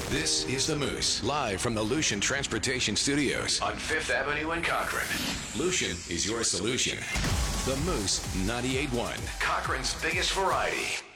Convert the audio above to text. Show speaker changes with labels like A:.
A: This is The Moose, live from the Lucian Transportation Studios on 5th Avenue in Cochrane. Lucian is your solution. The Moose 98.1, Cochrane's biggest variety.